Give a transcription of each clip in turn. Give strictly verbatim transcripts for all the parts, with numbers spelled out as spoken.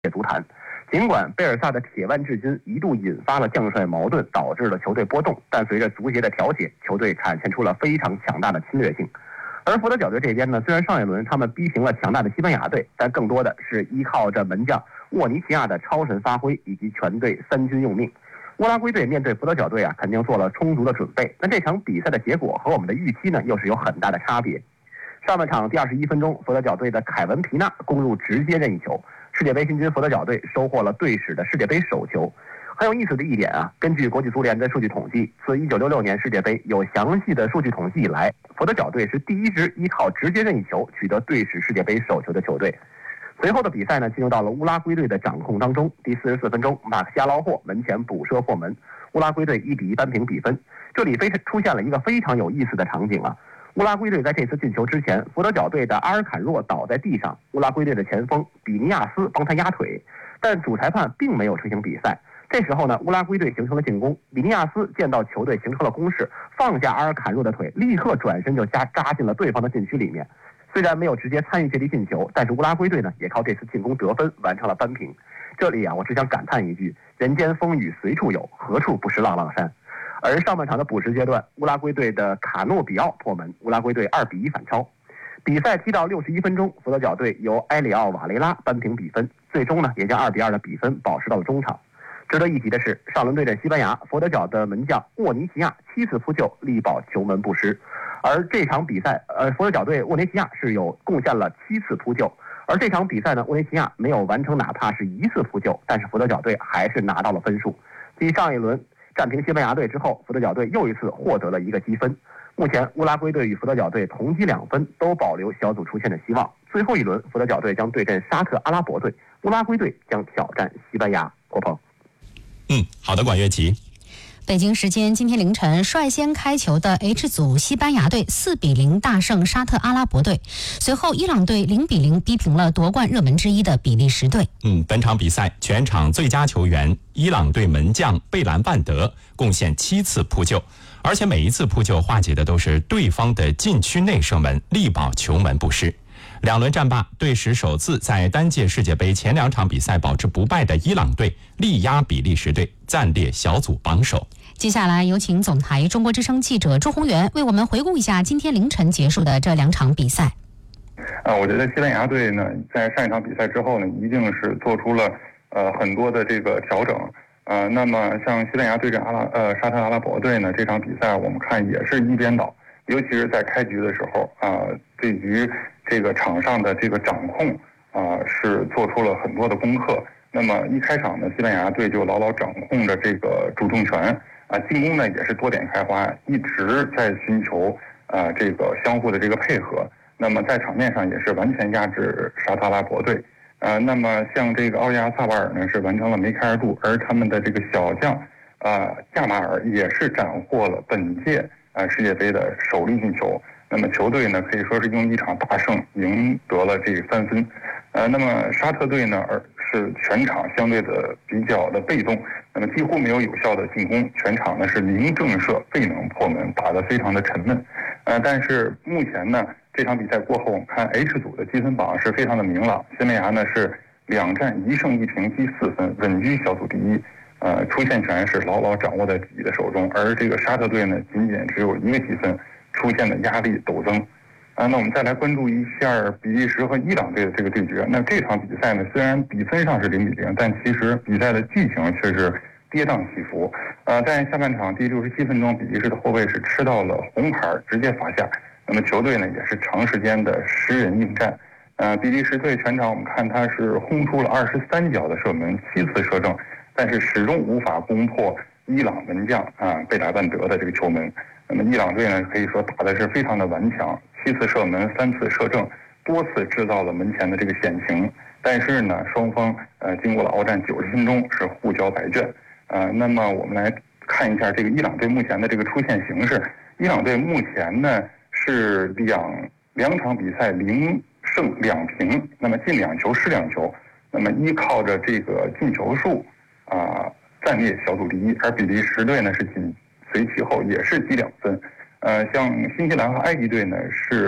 足坛。尽管贝尔萨的铁腕治军一度引发了将帅矛盾，导致了球队波动，但随着足协的调解，球队展现出了非常强大的侵略性。而佛得角队这边呢，虽然上一轮他们逼平了强大的西班牙队，但更多的是依靠着门将沃尼齐亚的超神发挥以及全队三军用命。乌拉圭队面对佛得角队啊，肯定做了充足的准备。那这场比赛的结果和我们的预期呢，又是有很大的差别。上半场第二十一分钟，佛得角队的凯文皮纳攻入直接任意球，世界杯新军佛得角队收获了队史的世界杯首球。很有意思的一点啊，根据国际足联的数据统计，自一九六六年世界杯有详细的数据统计以来，佛得角队是第一支依靠直接任意球取得队史世界杯首球的球队。随后的比赛呢，进入到了乌拉圭队的掌控当中。第四十四分钟，马克西亚劳霍门前补射破门，乌拉圭队一比一扳平比分。这里非出现了一个非常有意思的场景啊。乌拉圭队在这次进球之前，佛得角队的阿尔坎若倒在地上，乌拉圭队的前锋比尼亚斯帮他压腿，但主裁判并没有吹停比赛。这时候呢，乌拉圭队形成了进攻，比尼亚斯见到球队形成了攻势，放下阿尔坎若的腿，立刻转身就扎扎进了对方的禁区里面。虽然没有直接参与这粒进球，但是乌拉圭队呢也靠这次进攻得分完成了扳平。这里啊，我只想感叹一句：人间风雨随处有，何处不是浪浪山。而上半场的补时阶段，乌拉圭队的卡诺比奥破门，乌拉圭队二比一反超。比赛踢到六十一分钟，佛得角队由埃里奥瓦雷拉扳平比分，最终呢也将二比二的比分保持到了中场。值得一提的是，上轮对阵西班牙，佛得角的门将沃尼齐亚七次扑救，力保球门不失。而这场比赛，呃，佛得角队沃尼齐亚是有贡献了七次扑救，而这场比赛呢，沃尼齐亚没有完成哪怕是一次扑救，但是佛得角队还是拿到了分数。继上一轮战平西班牙队之后，佛得角队又一次获得了一个积分。目前乌拉圭队与佛得角队同积两分，都保留小组出线的希望。最后一轮，佛得角队将对阵沙特阿拉伯队，乌拉圭队将挑战西班牙。郭鹏， 嗯，好的，管乐琪。 北京时间今天凌晨，率先开球的 H 组西班牙队四比零大胜沙特阿拉伯队，随后伊朗队零比零逼平了夺冠热门之一的比利时队。 嗯，本场比赛全场最佳球员伊朗队门将贝兰万德贡献七次扑救，而且每一次扑救化解的都是对方的禁区内射门，力保球门不失。两轮战罢，队史首次在单届世界杯前两场比赛保持不败的伊朗队力压比利时队，暂列小组榜首。 接下来有请总台中国之声记者朱宏元为我们回顾一下今天凌晨结束的这两场比赛。 啊，我觉得西班牙队呢，在上一场比赛之后呢，一定是做出了呃很多的这个调整。呃，那么像西班牙对阵阿拉呃沙特阿拉伯队呢，这场比赛我们看也是一边倒，尤其是在开局的时候啊、呃，对于这个场上的这个掌控啊、呃，是做出了很多的功课。那么一开场呢，西班牙队就牢牢掌控着这个主动权啊，进攻呢也是多点开花，一直在寻求啊这个相互的这个配合。那么在场面上也是完全压制沙特阿拉伯队。呃，那么像这个奥利亚萨瓦尔呢是完成了梅开二度，而他们的这个小将啊加马尔也是斩获了本届啊世界杯的首粒进球。那么球队呢可以说是用一场大胜赢得了这三分。呃，那么沙特队呢而是全场相对的比较的被动，那么几乎没有有效的进攻，全场呢是零正射，未能破门，打得非常的沉闷。呃，但是目前呢这场比赛过后，我们看 H 组的积分榜是非常的明朗，西班牙呢是两战一胜一平积四分，稳居小组第一，呃，出线权是牢牢掌握在自己的手中，而这个沙特队呢仅仅只有一个积分，出现的压力陡增。啊，那我们再来关注一下比利时和伊朗队的这个对决。那这场比赛呢，虽然比分上是零比零，但其实比赛的剧情却是跌宕起伏。呃，在下半场第六十七分钟，比利时的后卫是吃到了红牌，直接罚下。那么球队呢也是长时间的十人应战。呃，比利时队全场我们看他是轰出了二十三脚的射门，七次射正，但是始终无法攻破伊朗门将啊贝莱万德的这个球门。那么伊朗队呢可以说打的是非常的顽强，七次射门，三次射正，多次制造了门前的这个险情。但是呢，双方呃经过了鏖战九十分钟是互交白卷。呃，那么我们来看一下这个伊朗队目前的这个出线形势。伊朗队目前呢是两两场比赛零胜两平，那么进两球失两球，那么依靠着这个进球数啊、呃、暂列小组第一，而比利时队呢是紧随其后，也是积两分。呃，像新西兰和埃及队呢是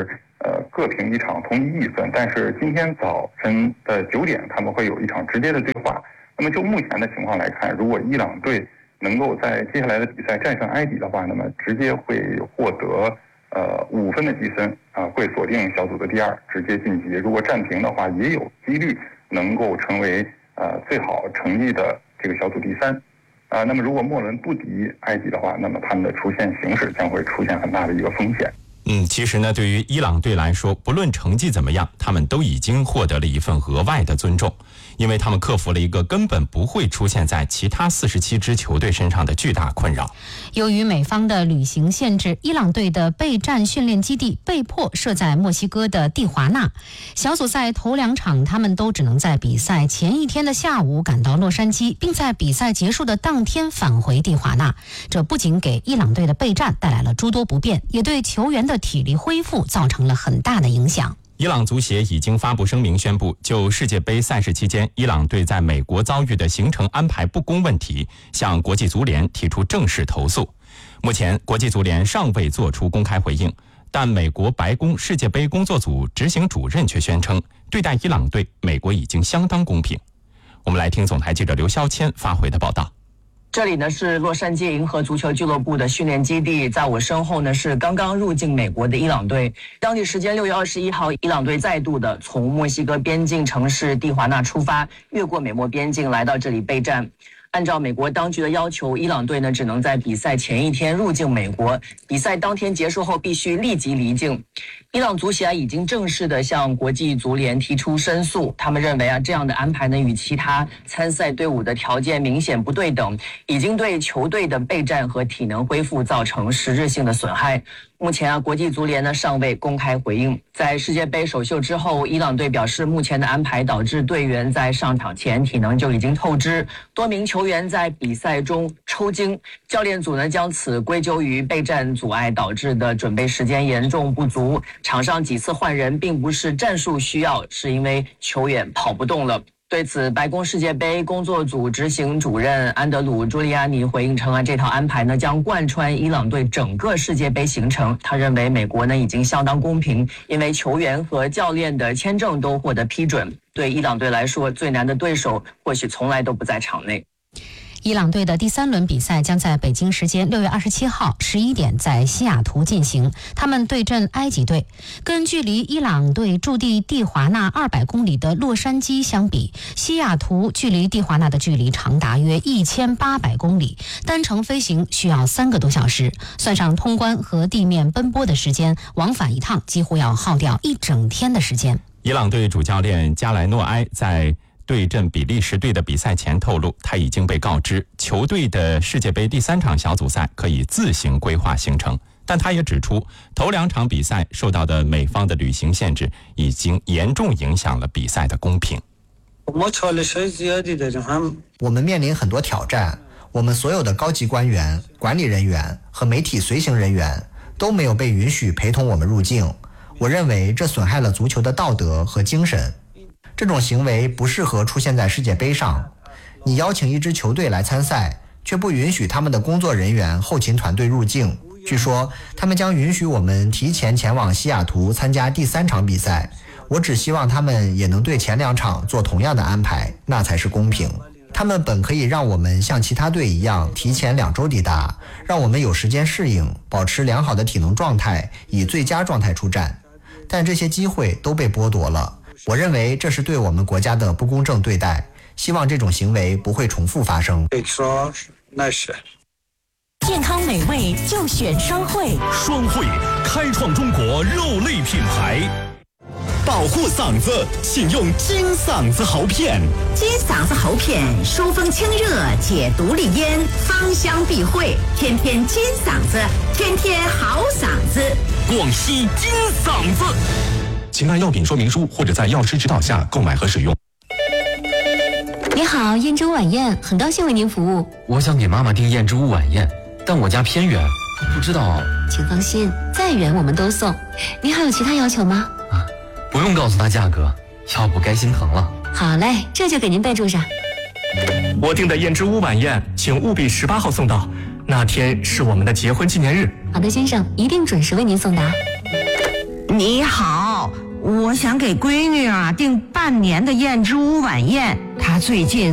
呃各凭一场同一议分，但是今天早晨的九点他们会有一场直接的对话。那么就目前的情况来看，如果伊朗队能够在接下来的比赛战胜埃及的话，那么直接会获得呃五分的积分啊、呃，会锁定小组的第二，直接晋级。如果战平的话，也有几率能够成为呃最好成绩的这个小组第三。啊、呃，那么如果末轮不敌埃及的话，那么他们的出线形势将会出现很大的一个风险。 嗯，其实呢，对于伊朗队来说，不论成绩怎么样，他们都已经获得了一份额外的尊重，因为他们克服了一个根本不会出现在其他四十七支球队身上的巨大困扰。 由于美方的旅行限制，伊朗队的备战训练基地被迫设在墨西哥的蒂华纳。小组赛头两场，他们都只能在比赛前一天的下午赶到洛杉矶，并在比赛结束的当天返回蒂华纳。这不仅给伊朗队的备战带来了诸多不便，也对球员的体力恢复造成了很大的影响。 伊朗足协已经发布声明宣布，就世界杯赛事期间伊朗队在美国遭遇的行程安排不公问题，向国际足联提出正式投诉。目前，国际足联尚未做出公开回应，但美国白宫世界杯工作组执行主任却宣称，对待伊朗队，美国已经相当公平。我们来听总台记者刘肖谦发回的报道。 这里呢是洛杉矶银河足球俱乐部的训练基地，在我身后呢是刚刚入境美国的伊朗队。当地时间六月二十一号，伊朗队再度的从墨西哥边境城市蒂华纳出发，越过美墨边境来到这里备战。按照美国当局的要求，伊朗队呢只能在比赛前一天入境美国，比赛当天结束后必须立即离境。伊朗足协已经正式的向国际足联提出申诉，他们认为啊这样的安排呢与其他参赛队伍的条件明显不对等，已经对球队的备战和体能恢复造成实质性的损害。目前啊，国际足联呢尚未公开回应。在世界杯首秀之后，伊朗队表示，目前的安排导致队员在上场前体能就已经透支，多名球员在比赛中抽筋。教练组呢将此归咎于备战阻碍导致的准备时间严重不足。场上几次换人并不是战术需要，是因为球员跑不动了。对此，白宫世界杯工作组执行主任安德鲁·朱利亚尼回应称啊，这套安排呢将贯穿伊朗队整个世界杯行程。他认为美国呢已经相当公平，因为球员和教练的签证都获得批准。对伊朗队来说，最难的对手或许从来都不在场内。 伊朗队的第三轮比赛将在北京时间六月二十七号十一点在西雅图进行，他们对阵埃及队。跟距离伊朗队驻地蒂华纳二百公里的洛杉矶相比，西雅图距离蒂华纳的距离长达约一千八百公里，单程飞行需要三个多小时，算上通关和地面奔波的时间，往返一趟几乎要耗掉一整天的时间。 伊朗队主教练加莱诺埃在对阵比利时队的比赛前透露，他已经被告知球队的世界杯第三场小组赛可以自行规划行程，但他也指出，头两场比赛受到的美方的旅行限制已经严重影响了比赛的公平。 我们面临很多挑战，我们所有的高级官员、管理人员和媒体随行人员都没有被允许陪同我们入境。我认为这损害了足球的道德和精神。这种行为不适合出现在世界杯上。你邀请一支球队来参赛，却不允许他们的工作人员、后勤团队入境。据说他们将允许我们提前前往西雅图参加第三场比赛。我只希望他们也能对前两场做同样的安排，那才是公平。他们本可以让我们像其他队一样提前两周抵达，让我们有时间适应，保持良好的体能状态，以最佳状态出战。但这些机会都被剥夺了。我认为这是对我们国家的不公正对待，希望这种行为不会重复发生。 健康美味就选双汇， 双汇开创中国肉类品牌。保护嗓子，请用金嗓子喉片。 金嗓子喉片疏风清热，解毒利咽，芳香避秽，天天金嗓子，天天好嗓子。 广西金嗓子。 请按药品说明书或者在药师指导下购买和使用。 你好，燕之屋晚宴，很高兴为您服务。 我想给妈妈订燕之屋晚宴，但我家偏远，不知道。 请放心，再远我们都送。您还有其他要求吗？ 啊，不用告诉她价格，要不该心疼了。 好嘞，这就给您备注上。 我订的燕之屋晚宴，请务必十八号送到，那天是我们的结婚纪念日。 好的，先生，一定准时为您送达。 你好，我想给闺女啊订半年的燕之屋晚宴，她最近